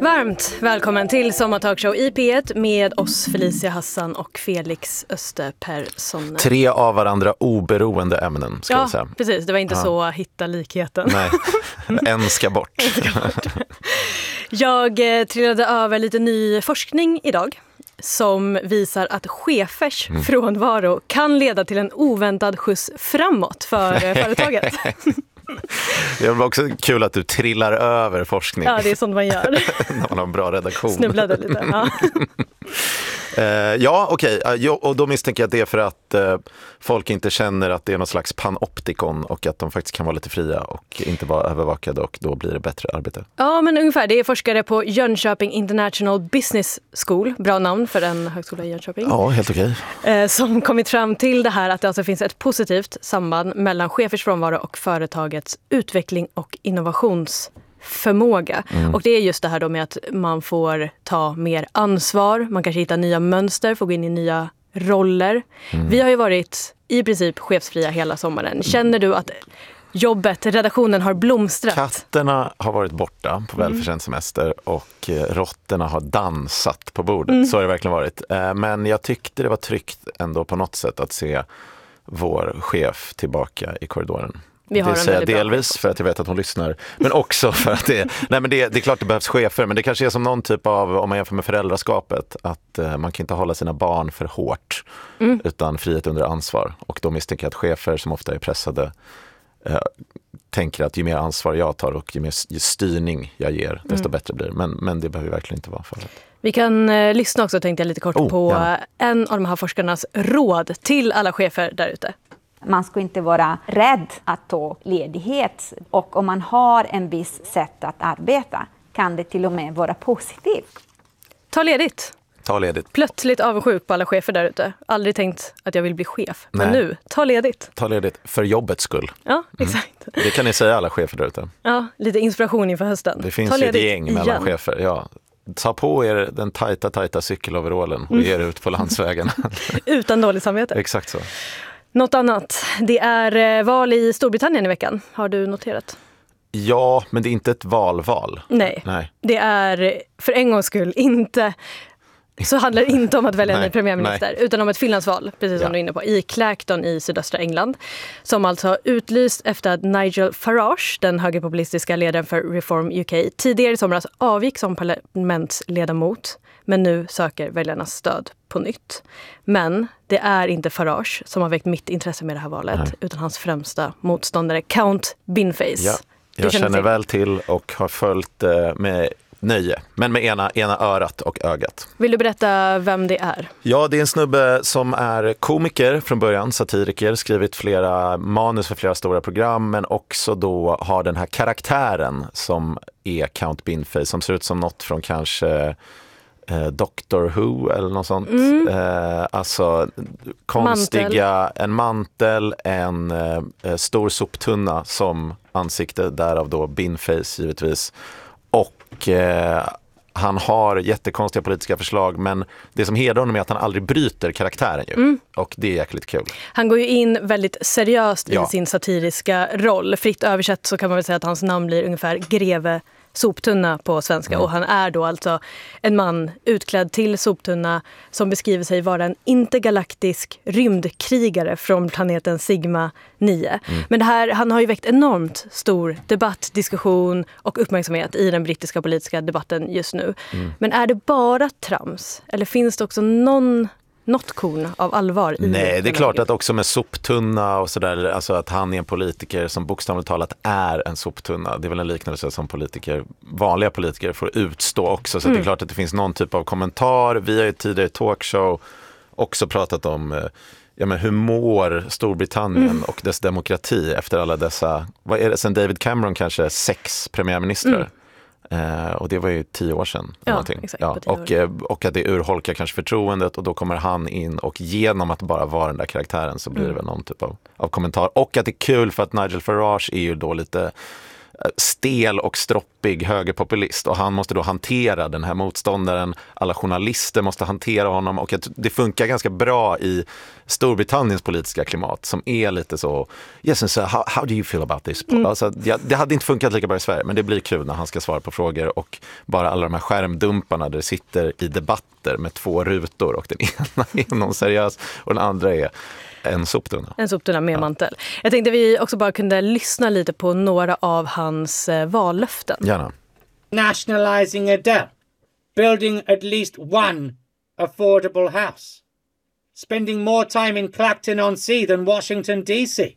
Varmt välkommen till Sommartalkshow i P1 med oss Felicia Hassan och Felix Österpersson. 3 av varandra oberoende ämnen, ska jag säga. Precis. Det var inte så att hitta likheten. Nej, en ska bort. Jag trillade över lite ny forskning idag som visar att chefers frånvaro kan leda till en oväntad skjuts framåt för företaget. Det var också kul att du trillar över forskning. Ja, det är sånt man gör. När man har en bra redaktion. Snubblade lite, ja. Okej. Och då misstänker jag att det är för att folk inte känner att det är någon slags panoptikon och att de faktiskt kan vara lite fria och inte vara övervakade, och då blir det bättre arbete. Ja, men ungefär. Det är forskare på Jönköping International Business School, bra namn för en högskola i Jönköping. Ja, helt okej. Som kommit fram till det här att det alltså finns ett positivt samband mellan chefers frånvaro och företagets utveckling och innovationsförmåga. Och det är just det här då med att man får ta mer ansvar, man kanske hittar nya mönster, får gå in i nya roller. Vi har ju varit i princip chefsfria hela sommaren. Känner du att jobbet, redaktionen har blomstrat? Katterna har varit borta på välförtjänt semester och råttorna har dansat på bordet. Så har det verkligen varit. Men jag tyckte det var tryggt ändå på något sätt att se vår chef tillbaka i korridoren. Vi har det säger jag delvis för att jag vet att hon lyssnar, men också för att det är klart det behövs chefer, men det kanske är som någon typ av, om man jämför med föräldraskapet, att man kan inte hålla sina barn för hårt utan frihet under ansvar, och då misstänker jag att chefer som ofta är pressade tänker att ju mer ansvar jag tar och ju mer styrning jag ger, desto bättre blir det. Men det behöver verkligen inte vara fallet. Vi kan lyssna också, tänkte jag lite kort, på en av de här forskarnas råd till alla chefer där ute. Man ska inte vara rädd att ta ledighet, och om man har en viss sätt att arbeta kan det till och med vara positivt. Ta ledigt. Ta ledigt. Plötsligt avundsjuk på alla chefer där ute. Aldrig tänkt att jag vill bli chef. Men nu, ta ledigt. Ta ledigt för jobbets skull. Ja, exakt. Det kan ni säga alla chefer där ute. Ja, lite inspiration inför hösten. Det finns ju ett gäng mellan chefer, ja. Ta på er den tajta cykeloverallen och ge er ut på landsvägen. Utan dåligt samvete. Exakt så. Något annat. Det är val i Storbritannien i veckan. Har du noterat? Ja, men det är inte ett valval. Nej. Det är för en gångs skull inte... Så handlar det inte om att välja en ny premiärminister, utan om ett finlandsval, precis som du är inne på, i Clacton i sydöstra England, som alltså har utlyst efter att Nigel Farage, den högerpopulistiska ledaren för Reform UK, tidigare i somras avgick som parlamentsledamot, men nu söker väljarnas stöd på nytt. Men det är inte Farage som har väckt mitt intresse med det här valet, utan hans främsta motståndare, Count Binface. Ja, jag känner väl till och har följt med nöje, men med ena örat och ögat. Vill du berätta vem det är? Ja, det är en snubbe som är komiker från början, satiriker, skrivit flera manus för flera stora program, men också då har den här karaktären som är Count Binface, som ser ut som något från kanske Doctor Who eller något sånt. Alltså konstiga, en mantel, en stor soptunna som ansikte, därav då Binface givetvis. Och han har jättekonstiga politiska förslag, men det som hedrar honom är att han aldrig bryter karaktären ju. Och det är jäkligt kul. Han går ju in väldigt seriöst i sin satiriska roll. Fritt översatt så kan man väl säga att hans namn blir ungefär greve soptunna på svenska. Och han är då alltså en man utklädd till soptunna som beskriver sig vara en intergalaktisk rymdkrigare från planeten Sigma 9. Men det här, han har ju väckt enormt stor debatt, diskussion och uppmärksamhet i den brittiska politiska debatten just nu. Men är det bara trams? Eller finns det också något korn av allvar i det? Nej, det är klart att också med soptunna och sådär, alltså att han är en politiker som bokstavligt talat är en soptunna. Det är väl en liknelse som vanliga politiker får utstå också. Så det är klart att det finns någon typ av kommentar. Vi har ju tidigare i talkshow också pratat om hur mår Storbritannien och dess demokrati efter alla dessa, vad är det, sen David Cameron kanske 6 premiärministrar. Och det var ju 10 år sedan. Exakt, och att det urholkar kanske förtroendet, och då kommer han in, och genom att bara vara den där karaktären så blir det väl någon typ av kommentar. Och att det är kul för att Nigel Farage är ju då lite stel och stroppig högerpopulist, och han måste då hantera den här motståndaren. Alla journalister måste hantera honom, och det funkar ganska bra i Storbritanniens politiska klimat som är lite så yes, and so how do you feel about this? Alltså, det hade inte funkat lika bra i Sverige, men det blir kul när han ska svara på frågor, och bara alla de här skärmdumparna där det sitter i debatter med 2 rutor, och den ena är någon seriös och den andra är en soptunna. En soptunna med mantel. Jag tänkte vi också bara kunde lyssna lite på några av hans vallöften. Gärna. Nationalizing a debt. Building at least one affordable house. Spending more time in Clacton-on-Sea than Washington DC.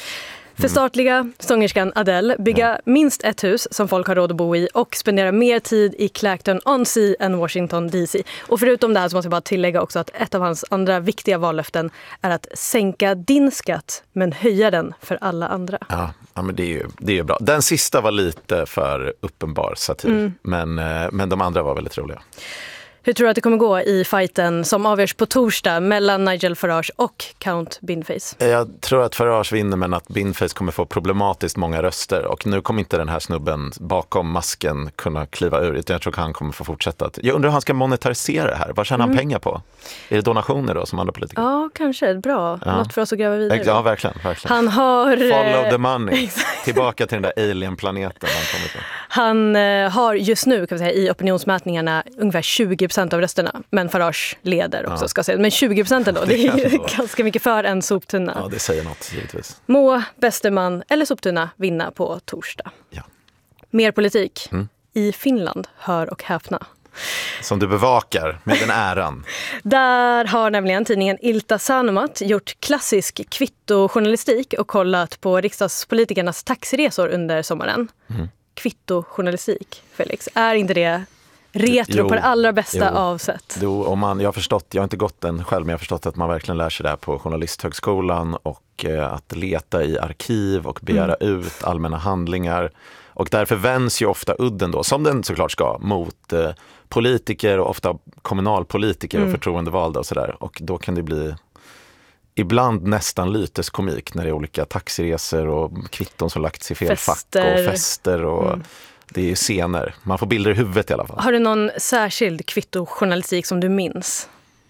Förstatliga sångerskan Adele, bygga minst ett hus som folk har råd att bo i och spendera mer tid i Clacton-on-Sea än Washington DC. Och förutom det här så måste jag bara tillägga också att ett av hans andra viktiga vallöften är att sänka din skatt men höja den för alla andra. Ja, men det är ju bra. Den sista var lite för uppenbar satir, men de andra var väldigt roliga. Hur tror du att det kommer gå i fighten som avgörs på torsdag mellan Nigel Farage och Count Binface? Jag tror att Farage vinner, men att Binface kommer få problematiskt många röster. Och nu kommer inte den här snubben bakom masken kunna kliva ur. Jag tror att han kommer få fortsätta. Jag undrar hur han ska monetarisera det här. Vad tjänar han pengar på? Är det donationer då som andra politiker? Ja, kanske. Bra. Ja. Något för oss att gräva vidare. Ja, verkligen. Han har... Follow the money. Tillbaka till den där alien-planeten han kommer till. Han har just nu kan vi säga, i opinionsmätningarna ungefär 20% av rösterna. Men Farage leder också, ska jag säga. Men 20% ändå, det är ju ganska mycket för en soptunna. Ja, det säger något, givetvis. Må bäste man eller soptunna vinna på torsdag. Ja. Mer politik. I Finland, hör och häpna. Som du bevakar med den äran. Där har nämligen tidningen Ilta-Sanomat gjort klassisk kvittojournalistik och kollat på riksdagspolitikernas taxiresor under sommaren. Kvittojournalistik, Felix. Är inte det retro på det allra bästa avsätt? Jo, jag har förstått, jag har inte gått den själv, men jag har förstått att man verkligen lär sig där på Journalisthögskolan, och att leta i arkiv och begära ut allmänna handlingar. Och därför vänds ju ofta udden då, som den såklart ska, mot politiker och ofta kommunalpolitiker och förtroendevalda och sådär. Och då kan det bli ibland nästan lyteskomik när det är olika taxiresor och kvitton som lagts i fel fack och fester och det är ju scener. Man får bilder i huvudet i alla fall. Har du någon särskild kvittojournalistik som du minns?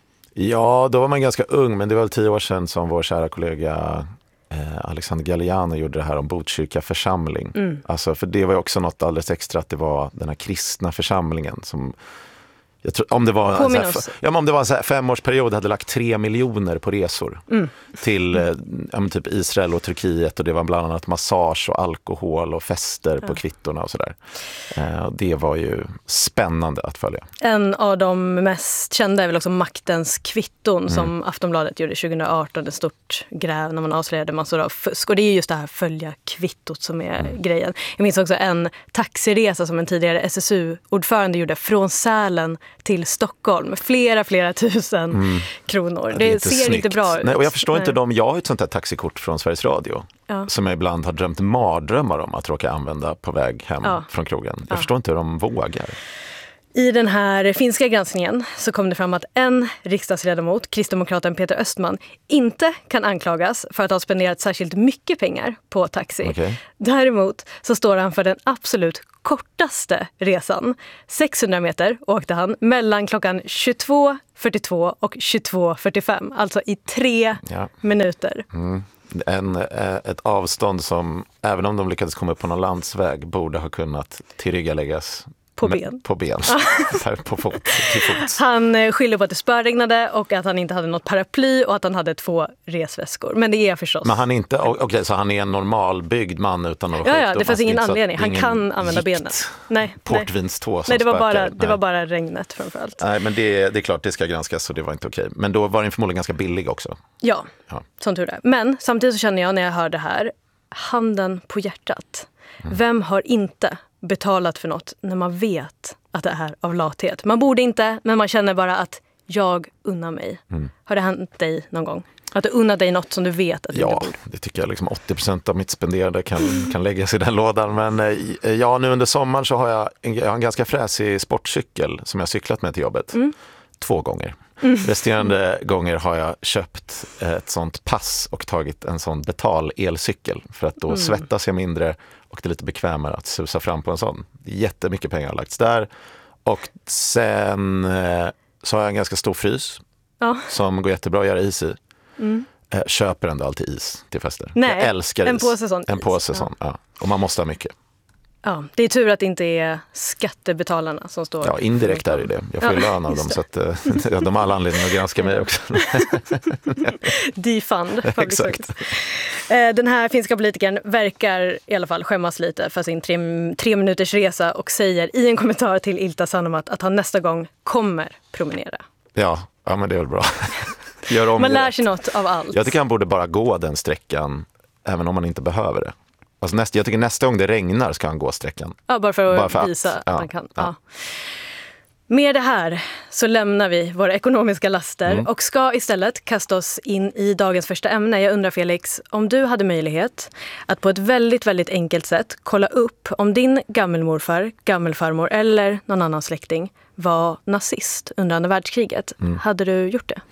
Ja, då var man ganska ung, men det var väl 10 år sedan som vår kära kollega Alexander Galliano gjorde det här om Botkyrka församling. Alltså, för det var ju också något alldeles extra att det var den här kristna församlingen som jag tror, om det var om det var en så här 5-årsperiod hade lagt 3 miljoner på resor till typ Israel och Turkiet, och det var bland annat massage och alkohol och fester på kvittorna och sådär. Det var ju spännande att följa. En av de mest kända är väl också Maktens kvitton som Aftonbladet gjorde 2018, ett stort gräv när man avslöjade massor av fusk. Och det är just det här följa kvittot som är grejen. Jag minns också en taxiresa som en tidigare SSU-ordförande gjorde från Sälen till Stockholm. Flera tusen kronor. Det ser snyggt. Inte bra ut. Nej, och jag förstår inte jag har ett sånt här taxikort från Sveriges Radio som jag ibland har drömt mardrömmar om att råka använda på väg hem från krogen. Jag förstår inte hur de vågar. I den här finska granskningen så kom det fram att en riksdagsledamot, kristdemokraten Peter Östman, inte kan anklagas för att ha spenderat särskilt mycket pengar på taxi. Okay. Däremot så står han för den absolut kortaste resan. 600 meter åkte han mellan klockan 22.42 och 22.45, alltså i 3 minuter. Ett avstånd som, även om de lyckades komma upp på någon landsväg, borde ha kunnat tillryggaläggas på ben. På fot, till fots. Han skyller på att det spöregnade och att han inte hade något paraply och att han hade 2 resväskor. Men det är förstås... Men han är inte... Okej, så han är en normalbyggd man utan någon sjukdom? Ja, det fanns ingen anledning. Han kan använda benen. Nej. Portvinstå som nej, det var bara regnet framförallt. Nej, men det är klart, det ska granskas, så det var inte okej. Men då var den förmodligen ganska billig också. Ja, som tur är. Men samtidigt så känner jag när jag hör det här, handen på hjärtat. Vem har inte betalat för något när man vet att det är av lathet? Man borde inte, men man känner bara att jag unnar mig. Har det hänt dig någon gång? Att du unnar dig något som du vet att du inte borde? Ja, det tycker jag. 80% av mitt spenderande kan läggas i den lådan. Men nu under sommaren så har jag en ganska fräsig sportcykel som jag cyklat med till jobbet 2 gånger. Resterande gånger har jag köpt ett sånt pass och tagit en sån betal-elcykel för att då svettas jag mindre och det är lite bekvämare att susa fram på en sån. Jättemycket pengar har lagts där. Och sen så har jag en ganska stor frys som går jättebra att göra is i. Köper ändå alltid is till fester. Nej, jag älskar en is. Påse sån en is. påse sån, ja. Och man måste ha mycket. Ja, det är tur att det inte är skattebetalarna som står. Ja, indirekt är det. Jag får ju lön av dem så att de har alla anledning att granska mig också. Defund. Exakt. Den här finska politikern verkar i alla fall skämmas lite för sin 3 minuters resa och säger i en kommentar till Ilta Sanomat att han nästa gång kommer promenera. Ja, men det är väl bra. Gör om man lär rätt. sig något av allt. Jag tycker han borde bara gå den sträckan även om man inte behöver det. Alltså jag tycker nästa gång det regnar ska han gå sträckan. Ja, bara för att visa att man kan. Ja. Med det här så lämnar vi våra ekonomiska laster och ska istället kasta oss in i dagens första ämne. Jag undrar Felix, om du hade möjlighet att på ett väldigt, väldigt enkelt sätt kolla upp om din gammelmorfar, gammelfarmor eller någon annan släkting var nazist under andra världskriget. Hade du gjort det?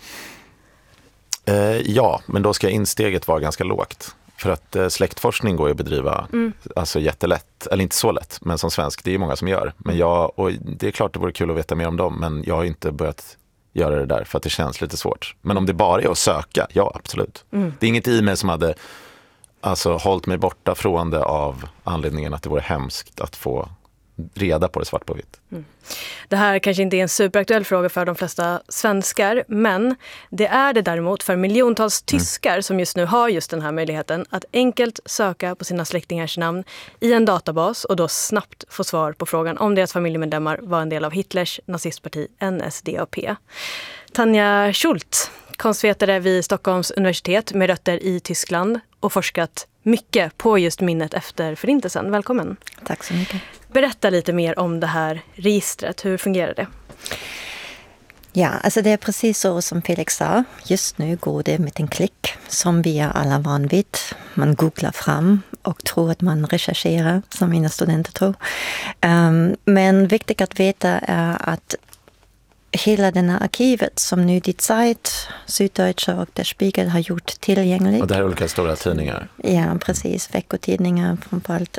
Ja, men då ska insteget vara ganska lågt. För att släktforskning går ju att bedriva alltså jättelätt, eller inte så lätt, men som svensk, det är ju många som gör. Men och det är klart det vore kul att veta mer om dem, men jag har inte börjat göra det där för att det känns lite svårt. Men om det bara är att söka, ja absolut. Det är inget i mig som hade hållit mig borta från det av anledningen att det vore hemskt att få reda på det svart på vitt. Det här kanske inte är en superaktuell fråga för de flesta svenskar, men det är det däremot för miljontals tyskar som just nu har just den här möjligheten att enkelt söka på sina släktingars namn i en databas och då snabbt få svar på frågan om deras familjemedlemmar var en del av Hitlers nazistparti NSDAP. Tanja Schultz, konstvetare vid Stockholms universitet med rötter i Tyskland och forskat mycket på just minnet efter förintelsen. Välkommen. Tack så mycket. Berätta lite mer om det här registret. Hur fungerar det? Ja, alltså det är precis så som Felix sa. Just nu går det med en klick som vi är alla van vid. Man googlar fram och tror att man rechercherar, som mina studenter tror. Men viktigt att veta är att hela den här arkivet som nu Die Zeit, Süddeutsche och Der Spiegel har gjort tillgängligt. Och det här är olika stora tidningar. Ja, precis. Veckotidningar framförallt.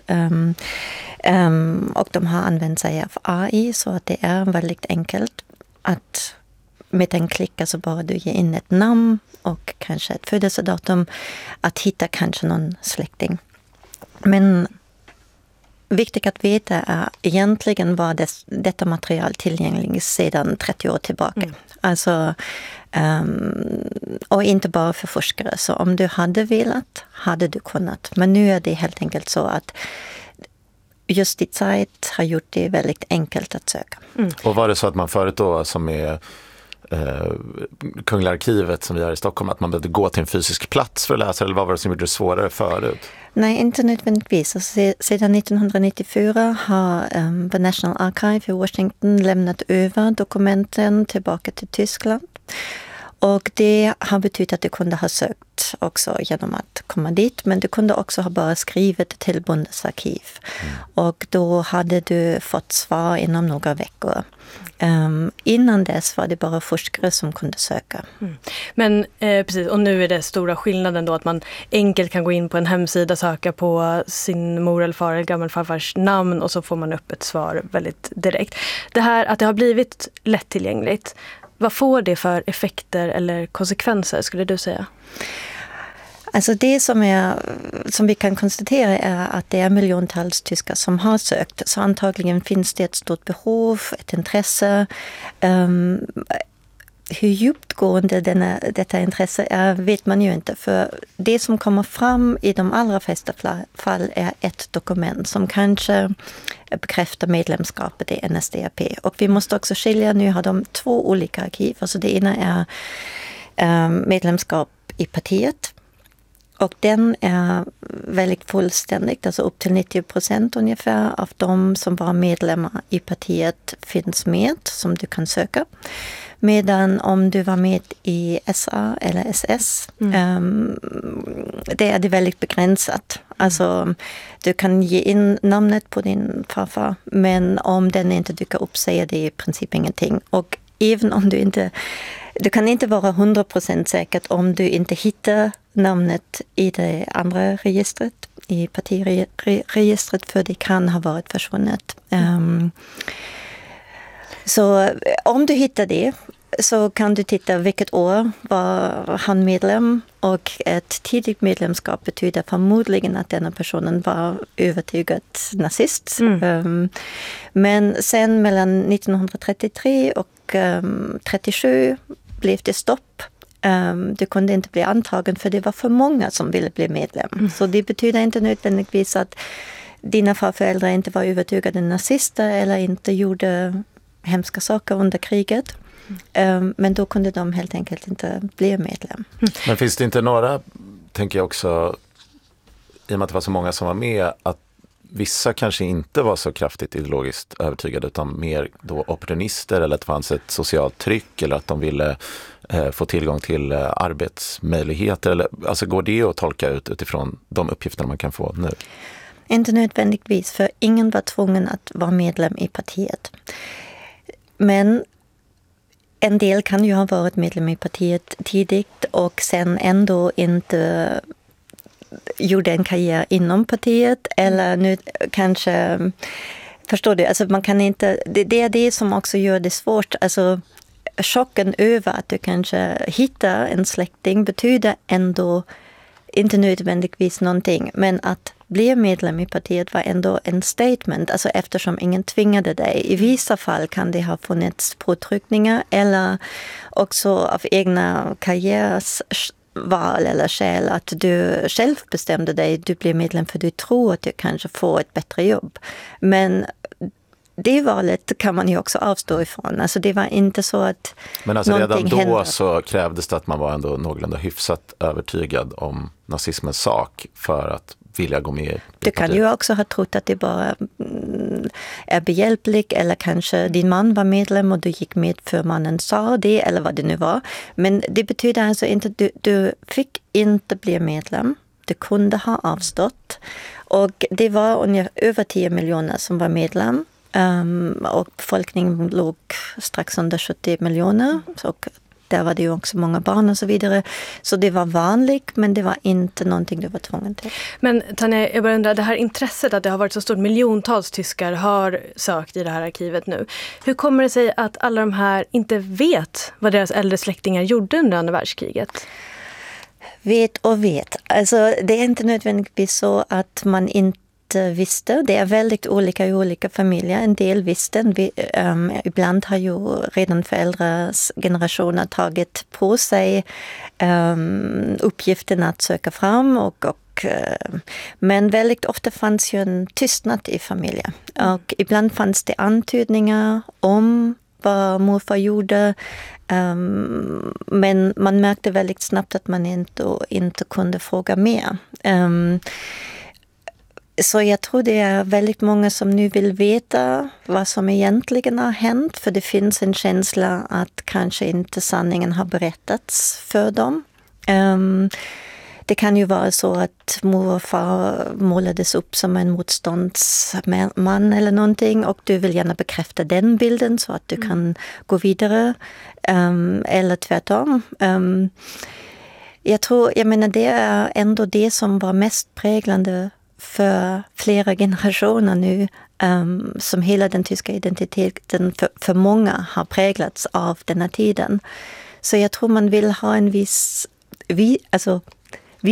Och de har använt sig av AI så att det är väldigt enkelt att med en klick så bara du ger in ett namn och kanske ett födelsedatum att hitta kanske någon släkting. Men viktigt att veta är egentligen var detta material tillgängligt sedan 30 år tillbaka. Alltså, och inte bara för forskare. Så om du hade velat, hade du kunnat. Men nu är det helt enkelt så att just Die Zeit har gjort det väldigt enkelt att söka. Och var det så att man förut då, som är Kungliga arkivet som vi har i Stockholm, att man behövde gå till en fysisk plats för att läsa, eller vad var det som gjorde det svårare förut? Nej, inte nödvändigtvis. Sedan 1994 har The National Archive i Washington lämnat över dokumenten tillbaka till Tyskland. Och det har betytt att du kunde ha sökt också genom att komma dit, men du kunde också ha bara skrivit till Bundesarkiv. Och då hade du fått svar inom några veckor. Innan dess var det bara forskare som kunde söka. Men precis, och nu är det stora skillnaden då att man enkelt kan gå in på en hemsida, söka på sin mor eller far eller gammelfarfars namn och så får man upp ett svar väldigt direkt. Det här att det har blivit lättillgängligt, vad får det för effekter eller konsekvenser skulle du säga? Alltså det som vi kan konstatera är att det är miljontals tyskar som har sökt. Så antagligen finns det ett stort behov, ett intresse. Hur djupgående detta intresse är vet man ju inte. För det som kommer fram i de allra flesta fall är ett dokument som kanske bekräftar medlemskapet i NSDAP. Och vi måste också skilja, nu har de 2 olika arkiv. Alltså det ena är medlemskap i partiet. Och den är väldigt fullständigt, alltså upp till 90% ungefär av de som var medlemmar i partiet finns med som du kan söka. Medan om du var med i SA eller SS, det är det väldigt begränsat. Alltså du kan ge in namnet på din farfar, men om den inte dyker upp säger det i princip ingenting. Och även om du kan inte vara 100% säkert om du inte hittar namnet i det andra registret, i partiregistret, för det kan ha varit försvunnet. Så om du hittar det så kan du titta vilket år var han medlem, och ett tidigt medlemskap betyder förmodligen att denna personen var övertygad nazist. Men sen mellan 1933 och 1937 blev det stopp. Du kunde inte bli antagen för det var för många som ville bli medlem. Så det betyder inte nödvändigtvis att dina farföräldrar inte var övertygade nazister eller inte gjorde hemska saker under kriget. Men då kunde de helt enkelt inte bli medlem. Men finns det inte några, tänker jag också, i och med att det var så många som var med, att vissa kanske inte var så kraftigt ideologiskt övertygade utan mer då opportunister, eller att det fanns ett socialt tryck, eller att de ville få tillgång till arbetsmöjligheter, eller, alltså går det att tolka utifrån de uppgifter man kan få nu? Inte nödvändigtvis, för ingen var tvungen att vara medlem i partiet. Men en del kan ju ha varit medlem i partiet tidigt och sen ändå inte gjorde en karriär inom partiet, eller nu kanske, förstår du, alltså man kan inte, det är det som också gör det svårt, alltså chocken över att du kanske hittar en släkting betyder ändå inte nödvändigtvis någonting, men att bli medlem i partiet var ändå en statement, alltså eftersom ingen tvingade dig. I vissa fall kan det ha funnits påtryckningar eller också av egna karriärsval eller skäl att du själv bestämde dig, du blir medlem för du tror att du kanske får ett bättre jobb. Men det valet kan man ju också avstå ifrån. Alltså det var inte så att men alltså redan då hände. Så krävdes det att man var ändå någorlunda hyfsat övertygad om nazismens sak för att vilja gå med i du kan ju också ha trott att det bara är behjälpligt, eller kanske din man var medlem och du gick med för mannen sa det, eller vad det nu var. Men det betyder alltså inte att du fick inte bli medlem. Du kunde ha avstått. Och det var över 10 miljoner som var medlem. Och befolkningen låg strax under 70 miljoner. Och där var det ju också många barn och så vidare. Så det var vanligt, men det var inte någonting du var tvungen till. Men Tanja, jag bara undrar, det här intresset att det har varit så stort, miljontals tyskar har sökt i det här arkivet nu. Hur kommer det sig att alla de här inte vet vad deras äldre släktingar gjorde under andra världskriget? Vet och vet. Alltså det är inte nödvändigtvis så att man inte visste. Det är väldigt olika i olika familjer. En del visste. Ibland har ju redan föräldrars generationer tagit på sig uppgiften att söka fram. Men väldigt ofta fanns ju en tystnad i familjen. Och ibland fanns det antydningar om vad morfar gjorde. Men man märkte väldigt snabbt att man inte kunde fråga mer. Så jag tror det är väldigt många som nu vill veta vad som egentligen har hänt. För det finns en känsla att kanske inte sanningen har berättats för dem. Det kan ju vara så att morfar målades upp som en motståndsman eller någonting. Och du vill gärna bekräfta den bilden så att du kan gå vidare. Eller tvärtom. Jag menar det är ändå det som var mest präglande för flera generationer nu, som hela den tyska identiteten för många har präglats av den här tiden. Så jag tror man vill ha en viss,